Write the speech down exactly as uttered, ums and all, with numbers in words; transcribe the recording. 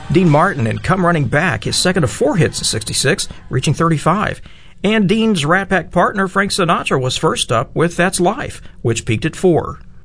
Dean Martin and Come Running Back, his second of four hits in sixty-six, reaching thirty-five. And Dean's Rat Pack partner, Frank Sinatra, was first up with That's Life, which peaked at four.